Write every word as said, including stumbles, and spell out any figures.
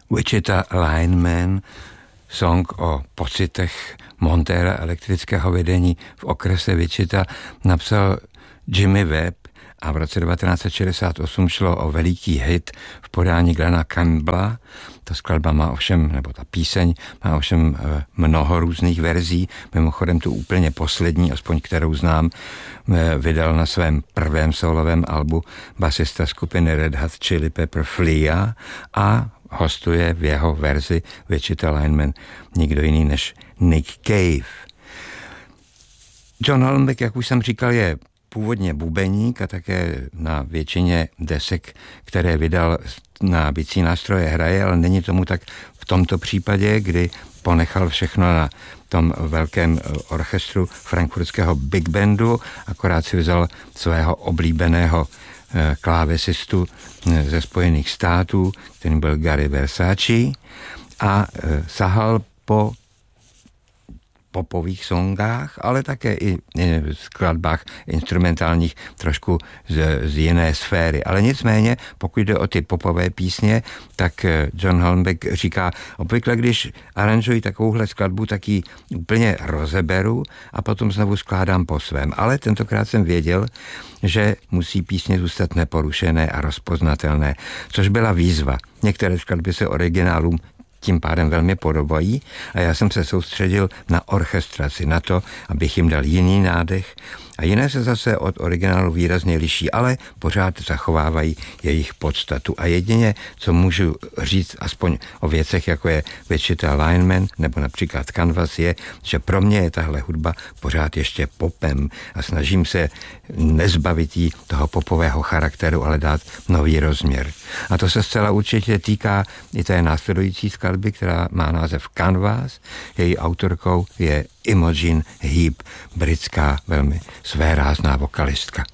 Wichita Lineman, song o pocitech montéra elektrického vedení v okrese Wichita, napsal Jimmy Webb a v roce devatenáct set šedesát osm šlo o veliký hit v podání Glena Campbella. Ta skladba má ovšem, nebo ta píseň má ovšem mnoho různých verzí. Mimochodem tu úplně poslední, aspoň kterou znám, vydal na svém prvém solovém albu basista skupiny Red Hot Chili Pepper Flea a hostuje v jeho verzi Wichita Lineman nikdo jiný než Nick Cave. John Holmbeck, jak už jsem říkal, je původně bubeník a také na většině desek, které vydal, na bicí nástroje hraje, ale není tomu tak v tomto případě, kdy ponechal všechno na tom velkém orchestru frankfurtského Big Bandu, akorát si vzal svého oblíbeného klávesistu ze Spojených států, kterým byl Gary Versace, a sahal po popových songách, ale také i skladbách instrumentálních trošku z, z jiné sféry. Ale nicméně, pokud jde o ty popové písně, tak John Holmbeck říká, obvykle když aranžuji takovouhle skladbu, tak ji úplně rozeberu a potom znovu skládám po svém. Ale tentokrát jsem věděl, že musí písně zůstat neporušené a rozpoznatelné, což byla výzva. Některé skladby se originálům tím pádem velmi podobají a já jsem se soustředil na orchestraci, na to, abych jim dal jiný nádech, a jiné se zase od originálu výrazně liší, ale pořád zachovávají jejich podstatu. A jedině, co můžu říct aspoň o věcech, jako je Wichita Lineman nebo například Canvas, je, že pro mě je tahle hudba pořád ještě popem a snažím se nezbavit jí toho popového charakteru, ale dát nový rozměr. A to se zcela určitě týká i té následující skladby, která má název Canvas. Její autorkou je Imogen Heap, britská velmi svérázná vokalistka.